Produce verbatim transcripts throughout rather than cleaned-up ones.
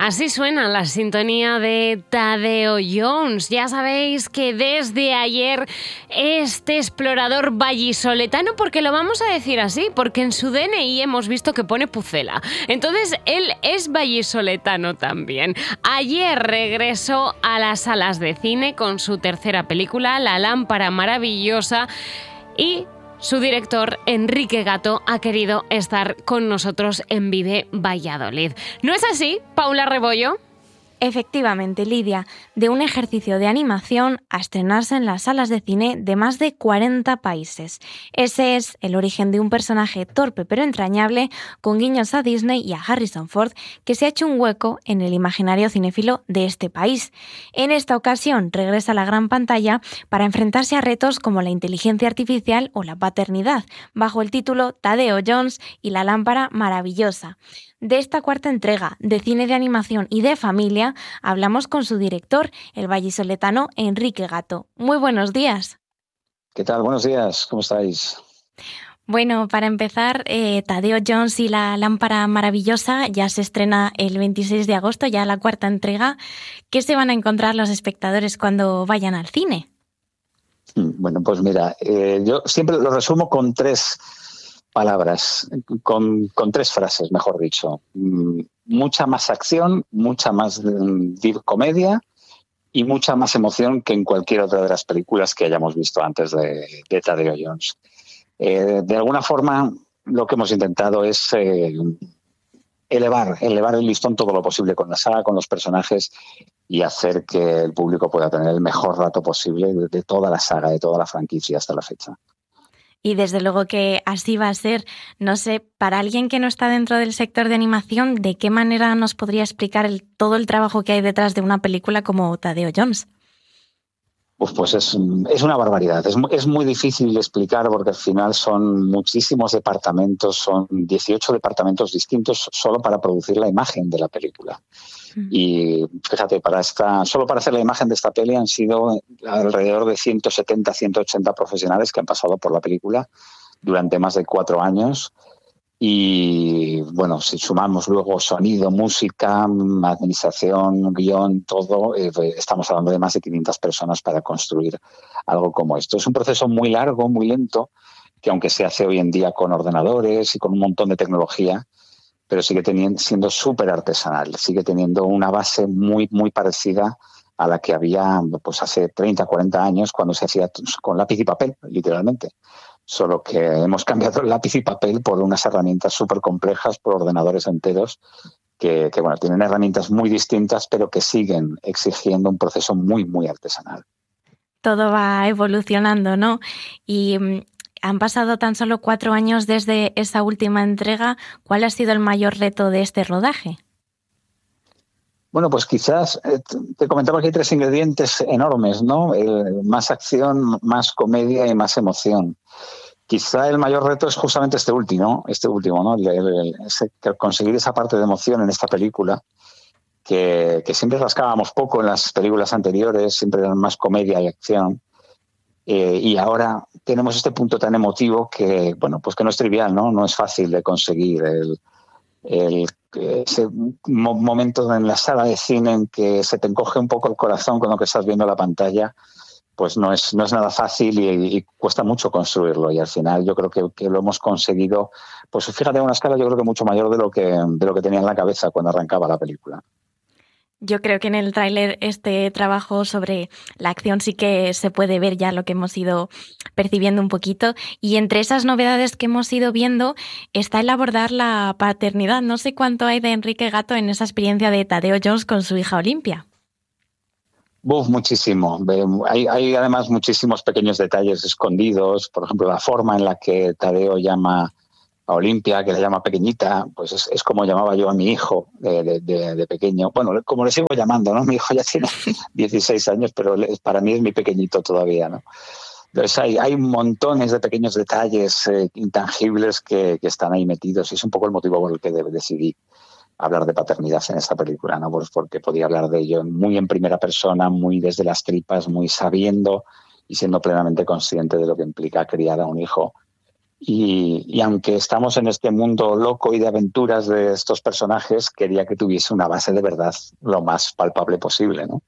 Así suena la sintonía de Tadeo Jones. Ya sabéis que desde ayer este explorador vallisoletano, porque lo vamos a decir así, porque en su D N I hemos visto que pone Pucela. Entonces él es vallisoletano también. Ayer regresó a las salas de cine con su tercera película, La lámpara maravillosa, y su director, Enrique Gato, ha querido estar con nosotros en Vive Valladolid. ¿No es así, Paula Rebollo? Efectivamente, Lidia, de un ejercicio de animación a estrenarse en las salas de cine de más de cuarenta países. Ese es el origen de un personaje torpe pero entrañable, con guiños a Disney y a Harrison Ford, que se ha hecho un hueco en el imaginario cinéfilo de este país. En esta ocasión regresa a la gran pantalla para enfrentarse a retos como la inteligencia artificial o la paternidad, bajo el título Tadeo Jones y la lámpara maravillosa. De esta cuarta entrega de cine de animación y de familia hablamos con su director, el vallisoletano Enrique Gato. Muy buenos días. ¿Qué tal? Buenos días, ¿cómo estáis? Bueno, para empezar, eh, Tadeo Jones y la lámpara maravillosa ya se estrena el veintiséis de agosto, ya la cuarta entrega. ¿Qué se van a encontrar los espectadores cuando vayan al cine? Bueno, pues mira, eh, yo siempre lo resumo con tres palabras, con, con tres frases, mejor dicho. Mucha más acción, mucha más deep comedia y mucha más emoción que en cualquier otra de las películas que hayamos visto antes de, de Tadeo Jones. Eh, de alguna forma, lo que hemos intentado es eh, elevar, elevar el listón todo lo posible con la saga, con los personajes, y hacer que el público pueda tener el mejor rato posible de, de toda la saga, de toda la franquicia hasta la fecha. Y desde luego que así va a ser. No sé, para alguien que no está dentro del sector de animación, ¿de qué manera nos podría explicar el, todo el trabajo que hay detrás de una película como Tadeo Jones? Pues, pues es, es una barbaridad. Es, es muy difícil de explicar porque al final son muchísimos departamentos, son dieciocho departamentos distintos solo para producir la imagen de la película. Mm. Y fíjate, para esta, solo para hacer la imagen de esta peli han sido alrededor de ciento setenta, ciento ochenta profesionales que han pasado por la película durante más de cuatro años. Y bueno, si sumamos luego sonido, música, administración, guión, todo, eh, estamos hablando de más de quinientas personas para construir algo como esto. Es un proceso muy largo, muy lento, que aunque se hace hoy en día con ordenadores y con un montón de tecnología, pero sigue teniendo, siendo súper artesanal, sigue teniendo una base muy, muy parecida a la que había pues hace treinta, cuarenta años cuando se hacía con lápiz y papel, literalmente. Solo que hemos cambiado el lápiz y papel por unas herramientas súper complejas, por ordenadores enteros, que, que bueno, tienen herramientas muy distintas, pero que siguen exigiendo un proceso muy, muy artesanal. Todo va evolucionando, ¿no? Y um, han pasado tan solo cuatro años desde esa última entrega. ¿Cuál ha sido el mayor reto de este rodaje? Bueno, pues quizás eh, te comentaba que hay tres ingredientes enormes, ¿no? El, más acción, más comedia y más emoción. Quizá el mayor reto es justamente este último, este último, ¿no? El, el, ese, conseguir esa parte de emoción en esta película, que, que siempre rascábamos poco en las películas anteriores, siempre eran más comedia y acción. Eh, y ahora tenemos este punto tan emotivo que, bueno, pues que no es trivial, ¿no? No es fácil de conseguir el, el ese momento en la sala de cine en que se te encoge un poco el corazón con lo que estás viendo en la pantalla, pues no es, no es nada fácil y, y cuesta mucho construirlo. Y al final yo creo que, que lo hemos conseguido, pues fíjate, a una escala yo creo que mucho mayor de lo que, de lo que tenía en la cabeza cuando arrancaba la película. Yo creo que en el tráiler este trabajo sobre la acción sí que se puede ver ya lo que hemos ido percibiendo un poquito. Y entre esas novedades que hemos ido viendo está el abordar la paternidad. No sé cuánto hay de Enrique Gato en esa experiencia de Tadeo Jones con su hija Olimpia. Uf, muchísimo. Hay, hay además muchísimos pequeños detalles escondidos. Por ejemplo, la forma en la que Tadeo llama a Olimpia, que le llama pequeñita, pues es, es como llamaba yo a mi hijo de, de, de, de pequeño. Bueno, como le sigo llamando, ¿no? Mi hijo ya tiene dieciséis años, pero para mí es mi pequeñito todavía, ¿no? Entonces hay, hay montones de pequeños detalles eh, intangibles que, que están ahí metidos y es un poco el motivo por el que decidí hablar de paternidad en esta película, ¿no? Pues porque podía hablar de ello muy en primera persona, muy desde las tripas, muy sabiendo y siendo plenamente consciente de lo que implica criar a un hijo. Y, y aunque estamos en este mundo loco y de aventuras de estos personajes, quería que tuviese una base de verdad lo más palpable posible, ¿no?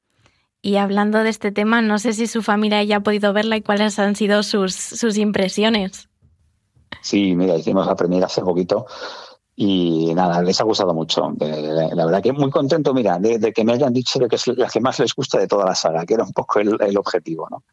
Y hablando de este tema, no sé si su familia ya ha podido verla y cuáles han sido sus, sus impresiones. Sí, mira, hicimos la premiera hace poquito y nada, les ha gustado mucho. Eh, la verdad que muy contento, mira, de, de que me hayan dicho de que es la que más les gusta de toda la saga, que era un poco el, el objetivo, ¿no?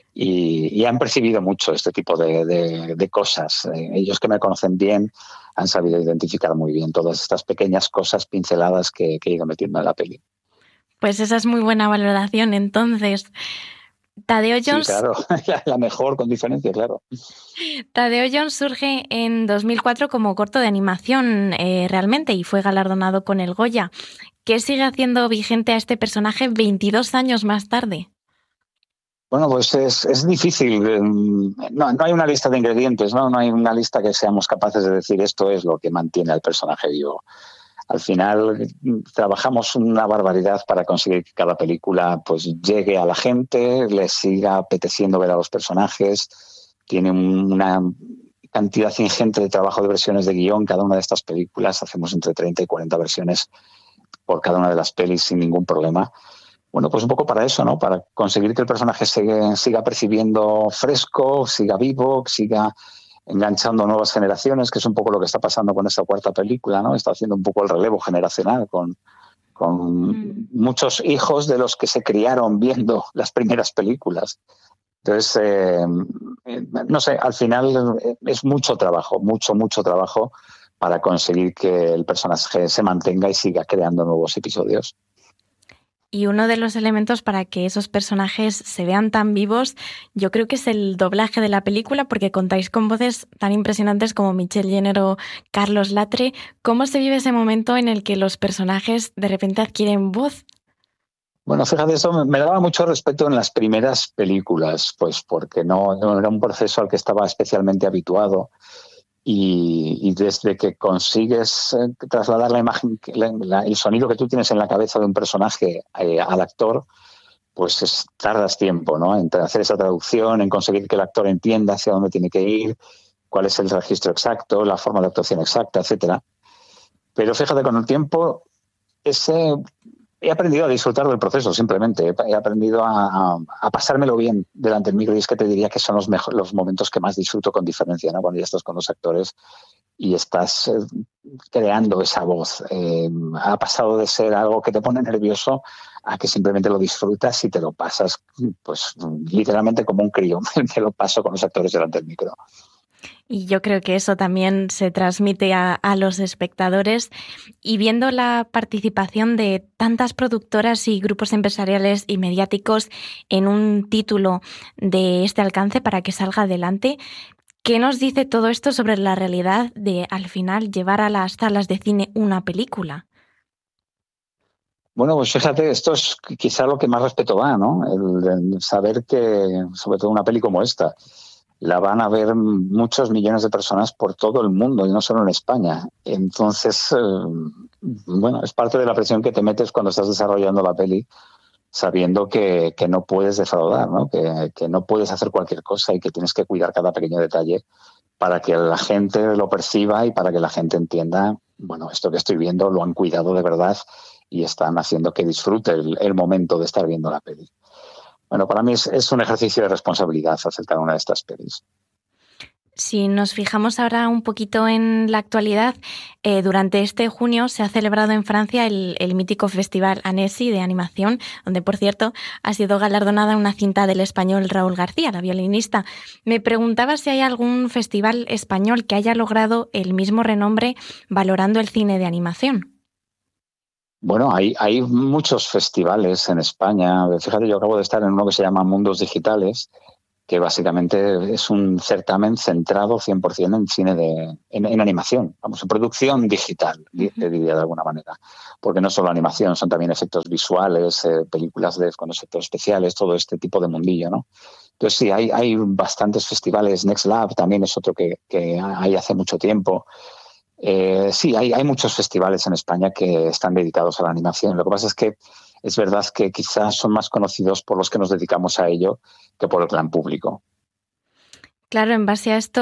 Y, y han percibido mucho este tipo de, de, de cosas. Eh, ellos que me conocen bien han sabido identificar muy bien todas estas pequeñas cosas pinceladas que, que he ido metiendo en la peli. Pues esa es muy buena valoración, entonces. Tadeo Jones... Sí, claro, la mejor con diferencia, claro. Tadeo Jones surge en dos mil cuatro como corto de animación eh, realmente y fue galardonado con el Goya. ¿Qué sigue haciendo vigente a este personaje veintidós años más tarde? Bueno, pues es, es difícil. No, no hay una lista de ingredientes, ¿no? No hay una lista que seamos capaces de decir esto es lo que mantiene al personaje vivo. Al final trabajamos una barbaridad para conseguir que cada película pues llegue a la gente, les siga apeteciendo ver a los personajes. Tiene una cantidad ingente de trabajo de versiones de guión. Cada una de estas películas hacemos entre treinta y cuarenta versiones por cada una de las pelis sin ningún problema. Bueno, pues un poco para eso, ¿no? Para conseguir que el personaje siga, siga percibiendo fresco, siga vivo, siga enganchando nuevas generaciones, que es un poco lo que está pasando con esta cuarta película, ¿no? Está haciendo un poco el relevo generacional con, con mm. muchos hijos de los que se criaron viendo las primeras películas. Entonces, eh, no sé, al final es mucho trabajo, mucho, mucho trabajo para conseguir que el personaje se mantenga y siga creando nuevos episodios. Y uno de los elementos para que esos personajes se vean tan vivos, yo creo que es el doblaje de la película, porque contáis con voces tan impresionantes como Michelle Jenner o Carlos Latre. ¿Cómo se vive ese momento en el que los personajes de repente adquieren voz? Bueno, fíjate, eso me daba mucho respeto en las primeras películas, pues porque no, no era un proceso al que estaba especialmente habituado. Y, y desde que consigues eh, trasladar la imagen, la, la, el sonido que tú tienes en la cabeza de un personaje eh, al actor, pues es, tardas tiempo, ¿no? En hacer esa traducción, en conseguir que el actor entienda hacia dónde tiene que ir, cuál es el registro exacto, la forma de actuación exacta, etcétera. Pero fíjate, con el tiempo ese, he aprendido a disfrutar del proceso, simplemente. He aprendido a, a, a pasármelo bien delante del micro, y es que te diría que son los, mejor, los momentos que más disfruto con diferencia, ¿no? Cuando ya estás con los actores y estás eh, creando esa voz. Eh, ha pasado de ser algo que te pone nervioso a que simplemente lo disfrutas y te lo pasas, pues literalmente como un crío. Me lo paso con los actores delante del micro. Y yo creo que eso también se transmite a, a los espectadores. Y viendo la participación de tantas productoras y grupos empresariales y mediáticos en un título de este alcance para que salga adelante, ¿qué nos dice todo esto sobre la realidad de, al final, llevar a las salas de cine una película? Bueno, pues fíjate, esto es quizá lo que más respeto da, ¿no? El, el saber que, sobre todo una peli como esta, la van a ver muchos millones de personas por todo el mundo y no solo en España. Entonces, eh, bueno, es parte de la presión que te metes cuando estás desarrollando la peli, sabiendo que, que no puedes defraudar, ¿no? Que, que no puedes hacer cualquier cosa y que tienes que cuidar cada pequeño detalle para que la gente lo perciba y para que la gente entienda, bueno, esto que estoy viendo lo han cuidado de verdad y están haciendo que disfrute el, el momento de estar viendo la peli. Bueno, para mí es, es un ejercicio de responsabilidad acerca de una de estas pelis. Si nos fijamos ahora un poquito en la actualidad, eh, durante este junio se ha celebrado en Francia el, el mítico Festival Annecy de animación, donde, por cierto, ha sido galardonada una cinta del español Raúl García, la violinista. Me preguntaba si hay algún festival español que haya logrado el mismo renombre valorando el cine de animación. Bueno, hay, hay muchos festivales en España. Fíjate, yo acabo de estar en uno que se llama Mundos Digitales, que básicamente es un certamen centrado cien por ciento en cine de, en, en animación, vamos, en producción digital, te diría de alguna manera. Porque no solo animación, son también efectos visuales, eh, películas de, con efectos especiales, todo este tipo de mundillo, ¿no? Entonces sí, hay, hay bastantes festivales. Next Lab también es otro que, que hay hace mucho tiempo. Eh, sí, hay, hay muchos festivales en España que están dedicados a la animación. Lo que pasa es que es verdad que quizás son más conocidos por los que nos dedicamos a ello que por el gran público. Claro, en base a esto,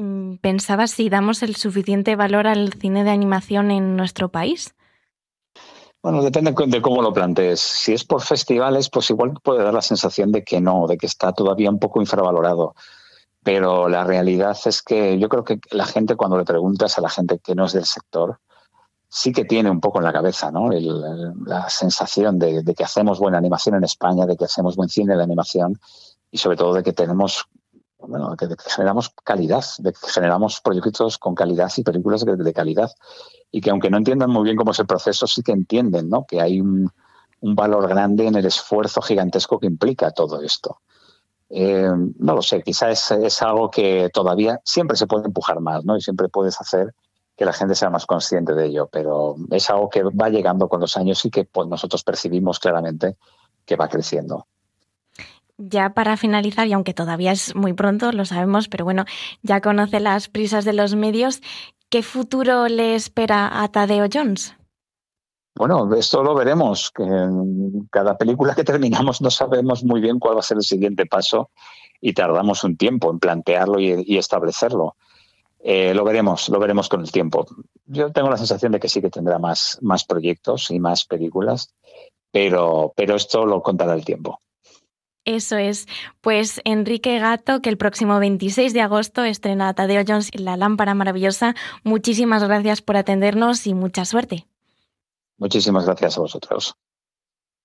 ¿Pensabas si damos el suficiente valor al cine de animación en nuestro país? Bueno, depende de cómo lo plantees. Si es por festivales, pues igual puede dar la sensación de que no, de que está todavía un poco infravalorado. Pero la realidad es que yo creo que la gente, cuando le preguntas a la gente que no es del sector, sí que tiene un poco en la cabeza, ¿no? El, la sensación de, de que hacemos buena animación en España, de que hacemos buen cine de animación y sobre todo de que tenemos, bueno, de que generamos calidad, de que generamos proyectos con calidad y películas de, de calidad. Y que aunque no entiendan muy bien cómo es el proceso, sí que entienden, ¿no? Que hay un, un valor grande en el esfuerzo gigantesco que implica todo esto. Eh, no lo sé, quizás es, es algo que todavía siempre se puede empujar más, ¿no? Y siempre puedes hacer que la gente sea más consciente de ello, pero es algo que va llegando con los años y que pues, nosotros percibimos claramente que va creciendo. Ya para finalizar, y aunque todavía es muy pronto, lo sabemos, pero bueno, ya conoce las prisas de los medios, ¿qué futuro le espera a Tadeo Jones? Bueno, esto lo veremos. Que en cada película que terminamos no sabemos muy bien cuál va a ser el siguiente paso y tardamos un tiempo en plantearlo y, y establecerlo. Eh, lo veremos, lo veremos con el tiempo. Yo tengo la sensación de que sí que tendrá más, más proyectos y más películas, pero, pero esto lo contará el tiempo. Eso es. Pues Enrique Gato, que el próximo veintiséis de agosto estrena Tadeo Jones y La lámpara maravillosa. Muchísimas gracias por atendernos y mucha suerte. Muchísimas gracias a vosotros.